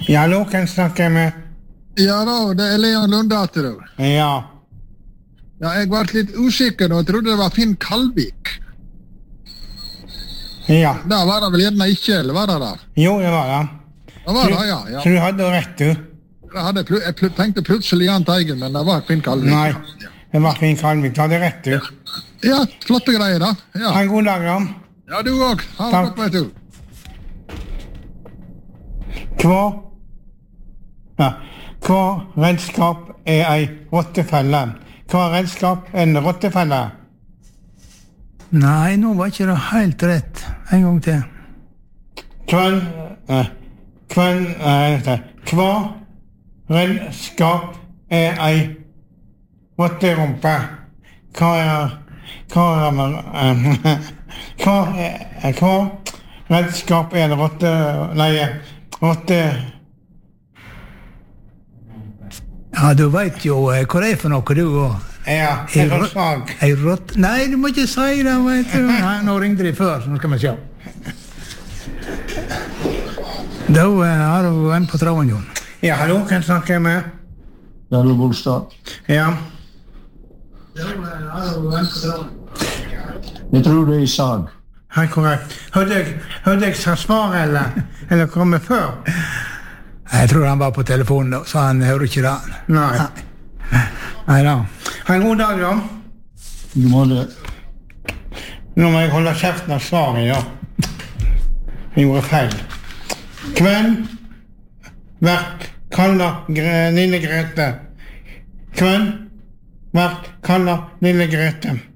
Ja, hallo, hvem snakker jeg med? Ja da, det Leon Lundater da. Ja. Ja, jeg var litt usikker og trodde det var Finn Kalvik. Ja. Da var det vel gjerne ikke, eller var det der? Jo, det var det. Det var det, ja. Så du hadde rett, du? Jeg tenkte plutselig Jan Teigen, men det var Finn Kalvik. Nei, det var Finn Kalvik. Du hadde rett, du. Ja, flotte greier da. Ja. Ha en god dag, da. Ja, du også. Ha det godt, vet du. Hva redskap ei rottefelle? Hva redskap en rottefelle? Nei, nå var ikke det helt rett. En gang til. Hva redskap ei rotterumpe? Hva redskap en rotte... Ja, du vet jo hva det er for noe, du også. Ja, det var svag. Nei, du må ikke si det, vet du. Nei, nå ringte de før, så nå skal vi se. Da har du en på traven, Jon. Ja, hallo, hvem snakker jeg med? Jarle Bolstad. Ja. Da har du en på traven. Jeg tror det er i sag. Hei, korrekt. Hørte jeg sa svar, eller komme før? Jeg tror han var på telefonen da, så han hører ikke det. Nei. Nei da. Ha en god dag, da. Du må det. Nå må jeg holde kjeften av svaret, ja. Jeg gjorde feil. Hvem vært kaller lille Grete? Hvem vært kaller lille Grete?